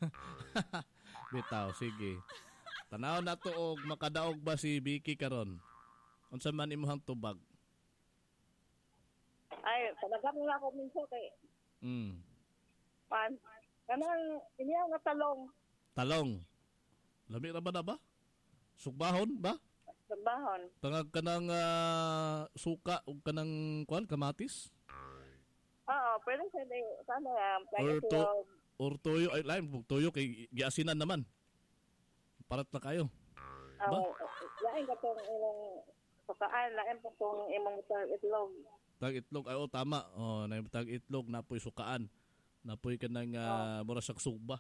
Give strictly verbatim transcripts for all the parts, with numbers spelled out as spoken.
Bitaw, sige. Tanaw na to og makadaog ba si Vicky karon? Unsa man imong tubag? Ay, talaga mo na ako minsan kay. Mm. Pan, kanang iniya nga talong. Talong. Lami ra ba na ba? Sugbahon ba? Sugbahon. Tangag kanang uh, suka o kanang kuan kamatis? Oo, pwede sa di sana yan. Or, to, or toyo ay lain toyo kay giasinan naman. Parat na kayo. Ba? Uh, lain ka tong imong sukaan, lain pa tong imong itlog. Tag itlog ay oh, tama. Oh, na tag itlog napoy sukaan. Napoy kanang uh, oh. Mura sak sugba.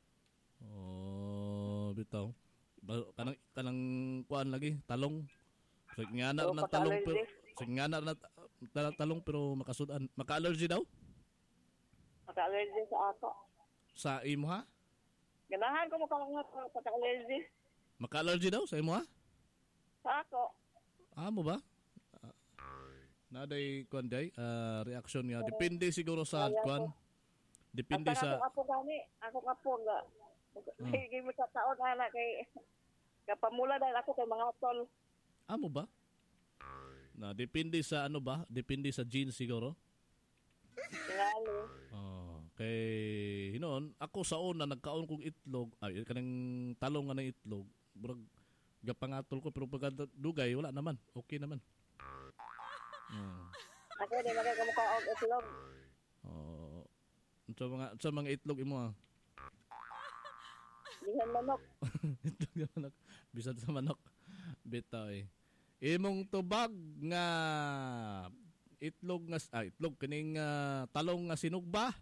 Oh, bitaw. Kanang kanang kuan lagi, talong. So ngana so, na talong pero so ngana na talong pero makasudan. Maka-allergy daw? Maka-allergy sa ako. Sa imo ha? Ganahan ko maka maka-allergy. Maka-allergy daw sa imo ha? Sa ako. Ah, mo ba? Uh, naday kuan day uh, reaction nga depende siguro sa kuan. Depende sa ako gani, ako kapo nga. Sige mo sa taon ana kay kapamula dahil ako kay mga tol. Amo ba? Na depende sa ano ba? Depende sa genes siguro. Ngalo. Oh, kay hinon ako sa una nagkaon kog itlog, ay kanang talong nga ng itlog. Burag gapangatol ko pero pag dugay wala naman. Okay naman. Oh. Ako di magay ko mukha og itlog. Oh. Sa mga sa mga itlog imo ah. Bisan manok. Itlog sa manok. Bisan sa manok. Bitaw eh. Imong tubag nga itlog nga ah, itlog kining uh, talong nga sinugba.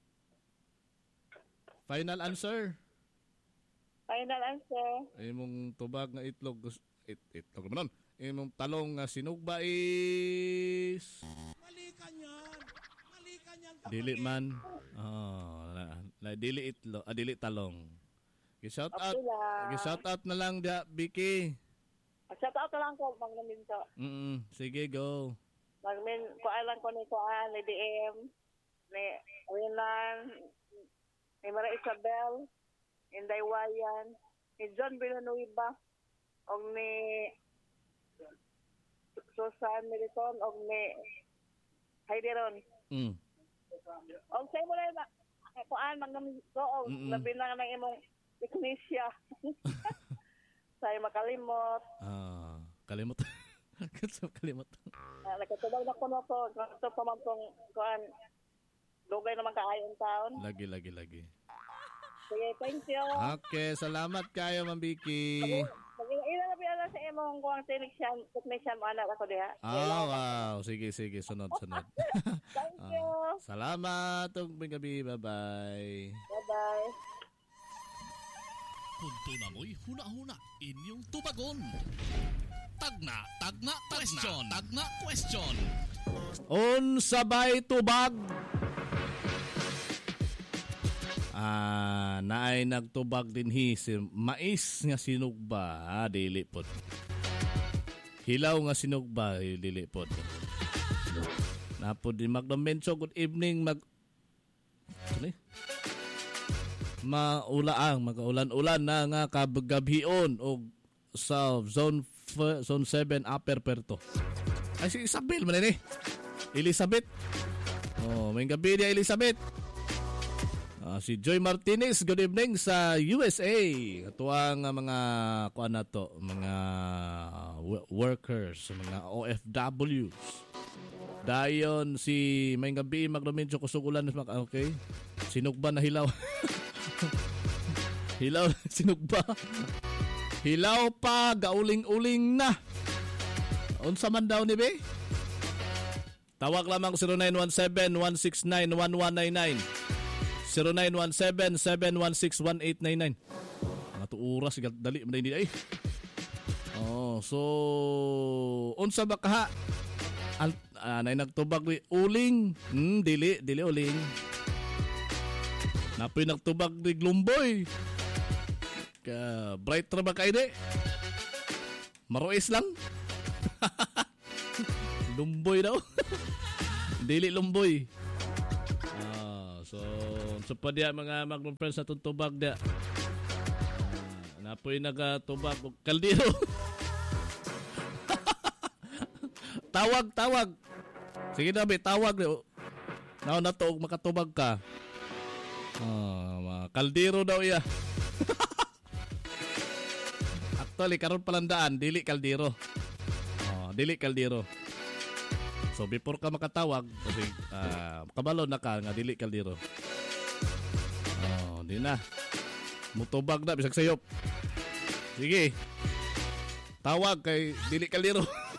Final answer. Final answer. Imong tubag nga itlog it, itlog naman. Imong talong nga sinugba is mali ka niyan. Mali ka niyan. Dili man. Oh, na, na dili itlog, ah, dili talong. Gi-shout out. Gi-shout out na lang dia Vicky. Shout out lang ko mang naminto. Mm. Sige, go. Magmin ko alang ko ni Kuan, ni D M, ni Winan, ni Maria Isabel, Inday Wayan, ni John Villanueva, og ni Susan Meriton, og ni Heidi Ron. Mm. Og say mo na Kuan mang naminto, og labi na ng imong Iglesia. Say makalimot. Ah, kalimot. Kasi kalimot. Ah, nakatubag na ko na to. Ito pa man tong kuan. Dugay naman kaayon taon. Lagi, lagi, lagi. Sige, thank you. Okay, salamat kayo, Ma'am Vicky. Ila na pila sa imong kuang technician, technician mo anak ako diha. Ah, wow. Sige, sige. Sunod, sunod. Thank you. Ah, salamat. Tugming gabi. Bye-bye. Bye-bye. Punto na mo'y huna-huna inyong tubagon. Tagna, tagna, question, tagna, question. Unsabay tubag. Ah, naay nagtubag din hi si mais nga sinugba, ah, dili pod. Hilaw nga sinugba, dili pod. Napod din magdamenso, good evening, mag ano maulaang, magaulan-ulan na nga kabagabhion o sa zone f- zone seven upper Perto. Ay si Isabel man ni. Elizabeth. Oh, may gabi ni Elizabeth. Uh, si Joy Martinez, good evening sa U S A. Katuang uh, mga kuan na to, mga w- workers, mga O F Ws. Dayon si may gabi magdomenso kusugulan okay. Sinugba na hilaw. Hilaw sinugba. Hilaw pa gauling-uling na. Unsa man daw ni be? Tawag lamang zero nine one seven, one six nine, one one nine nine. zero nine one seven, seven one six, one eight nine nine. Mga to oras dali man ni ay. Oh, so unsa ba kaha? Al, uh, nay nagtubag ni uling. Hmm, dili, dili uling. Napoy nagtubag ni Glumboy. Ka bright ra ba kay de? Maroes lang. Lumboy daw. Dili lumboy. Ah, so So pa diya mga Magnum friends na tubag diya. Napoy nagatubag og kaldero. Tawag, tawag. Sige na, may tawag. Now na to, makatubag ka. Oh, kaldero daw iya. Actually, karon palandaan, dili kaldero. Oh, dili kaldero. So, before ka makatawag, kasi uh, kabalo na ka nga dili kaldero. Oh, di na. Mutubag na, bisag sayop. Sige. Tawag kay dili kaldero.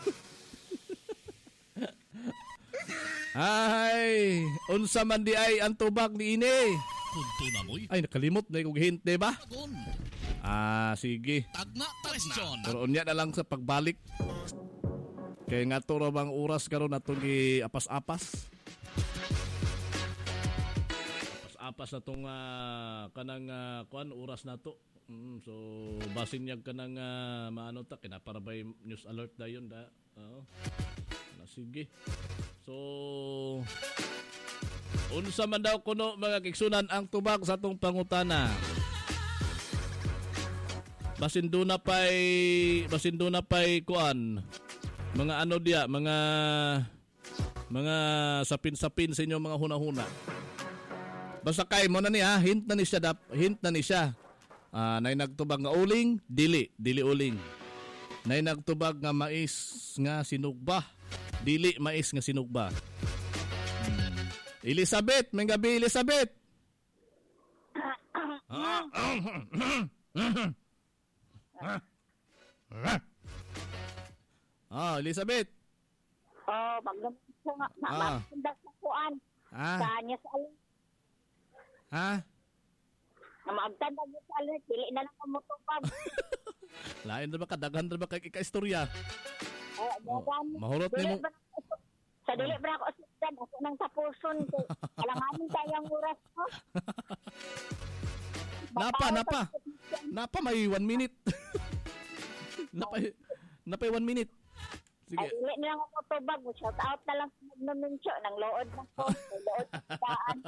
Ay, unsa man di ay ang tubag ni ini. Punto na mo'y Ay, nakalimot na yung hint, diba? tagon. Ah, sige. Tagna question. Pero unya na lang sa pagbalik. Kaya nga to bang oras karon na itong apas-apas. Apas-apas na itong uh, kanang uh, kuan, oras na to. Mm, so, basin niya kanang uh, maano ta, kinaparabay news alert na yun. Da. Oo. Na, sige. So, unsa man daw kuno mga kigsunan ang tubag sa atong pangutana. Basin do na pay, basin do na pay kuan. Mga ano dia, mga mga sapin-sapin sa inyo mga huna-huna. Basta kay mo na ni ha, hint na ni siya, dap, hint na ni siya. Ah, nay nagtubag nga uling, dili, dili uling. Nay nagtubag nga mais nga sinugba. Dili mais nga sinugba. Hmm. Elizabeth, may gabi Elizabeth. Ah, Elizabeth. Oh, magdamit ko nga. Ah. Magdamit sa kuan. Ah. Sa niya sa alert. Ha? Na magtandang niya sa alert. Dili na lang mo tubag. Lain na ba kadaghan na ba kay ika-istorya? Eh, dagan. Mahurot ni mo. Sa dili ba ako asistan. Ako nang tapuson. Alanganin tayong oras ko. Napa, napa. Napa may one minute. napa, napa one minute. Sige. Ay, dili na lang ako tubag. Shout out na lang sa magnununsyo. Nang lood na ko. Lood sa daan.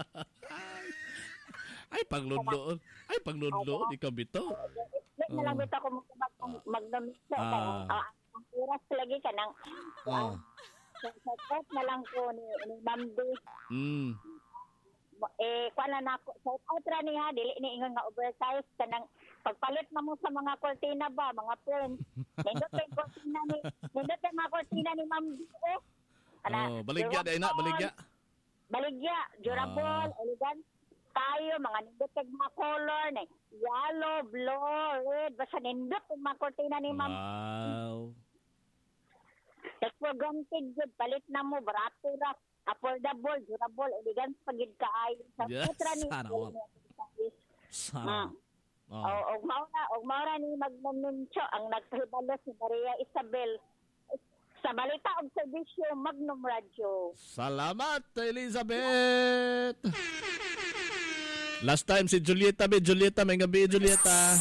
Ay, paglundoon. Ay, paglundoon. Ikaw bito. Dili na lang bito ako magnununsyo. Ah. Ang oras lagi ka nang... Ah. Sa chat na lang ko ni, ni Mambi. Mm. Eh, kuha na ako. Shout out ra niya. Dili ni ingon nga oversize. Kanang pagpalit na mo sa mga kortina ba, mga friends. Nindot yung kortina ni, nindot yung mga kortina ni Mambi. Oh, Oh, baligya dahil na, baligya. Baligya. Durable, Ah. elegant. Tayo, mga nindot yung mga color. Na, yellow, blue, red. Basta nindot yung mga kortina ni Mambi. Wow. Take for granted good. Palit na mo, barato ra. Affordable, durable, elegant pagid kaayo. Sa Yes, putra ni sana all. Sana. O, Oh. og maura, og maura ni magnununsyo ang nagpahibalo si Maria Isabel sa balita og serbisyo Magnum Radio. Salamat, Elizabeth. Last time si Julieta, be Julieta, may gabi Julieta.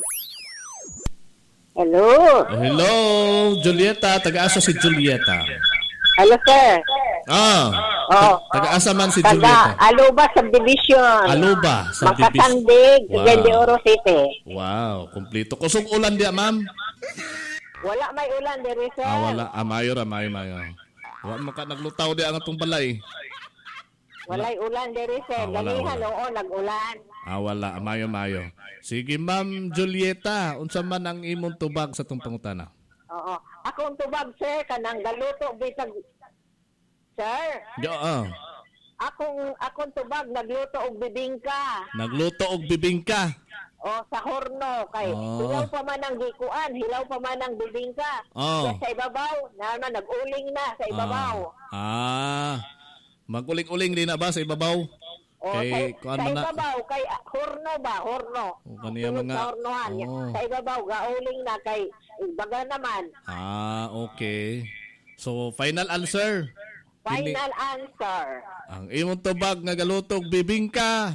Hello. Oh, hello, Julieta, taga-asa si Julieta. Hello, sir. Ah, Oh, taga-asa man si taga Julieta. Aluba Subdivision. Aluba, Subdivision. Makasandig, Wow. Cagayan de Oro City. Wow, kumpleto. Kusog ulan dia, ma'am. Wala may ulan diri, sir. Ah, wala. Ah, mayo ra, mayo, mayo. Wala maka naglutaw di ang atong balay. Walay ulan diri, sir. Ah, wala, Ganihan wala. oo nag-ulan. Ah, wala. Ah, mayo, mayo. Sige, ma'am Julieta. Unsa man ang imong tubag sa itong pangutana? Oo. Akong tubag, sir, kanang galuto bitag. Sir, Yo, ah. akong akong tubag nagluto og bibingka. Nagluto og bibingka. O sa horno kay Oh. hilaw pa man ang gikuan, hilaw pa man ang bibingka. Oh. Sa ibabaw, naman nag-uling na sa ibabaw. Ah. ah. Maguling-uling din na ba sa ibabaw? O Kay, sa, kuan sa man na. ibabaw kay ah, horno ba, horno. O, kaniya Sulod mga- sa hornohan. Oh. Sa ibabaw gauling na kay baga naman. Ah, okay. So, final answer. Hindi- Final answer. Ang imong tubag nga galutog bibingka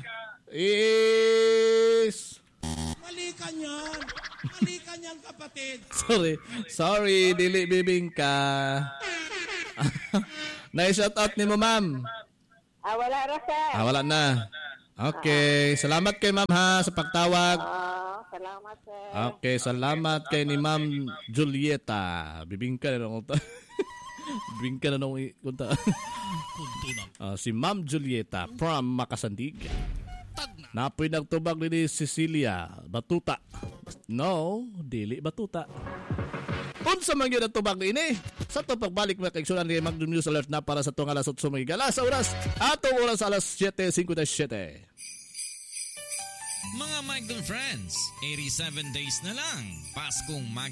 is... Mali ka niyan. Mali ka niyan, kapatid. Sorry. Sorry, dili bibingka. Na-shout out ni mo, ma'am. Ah, wala ra, sir. Ah, wala na. Okay, salamat kay ma'am ha sa pagtawag. Ah, salamat sir. Okay, salamat kay ni Ma'am Julieta. Bibingka na nung unta. Bibingka na nung unta. Kuntunang Ah, si Ma'am Julieta from Makasandig. tagna. Napoy nagtubag ni Cecilia Batuta. No, dili Batuta. Unsa man gyud ang tubag ini? Sa to pagbalik mga kaigsunan ni Magnum News Alert na para sa tong alas otso gala sa oras. Atong oras alas seven fifty-seven. Mga Magnum friends, eighty-seven days na lang. Paskong Mag